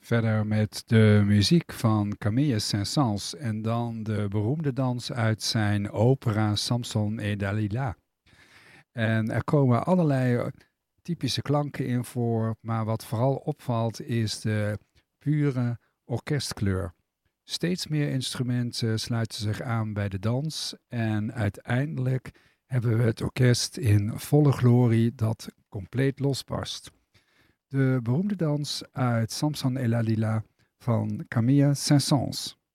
verder met de muziek van Camille Saint-Saëns en dan de beroemde dans uit zijn opera Samson et Dalila. En er komen allerlei typische klanken in voor, maar wat vooral opvalt is de pure orkestkleur. Steeds meer instrumenten sluiten zich aan bij de dans en uiteindelijk hebben we het orkest in volle glorie dat compleet losbarst. De beroemde dans uit Samson et Dalila van Camille Saint-Saëns.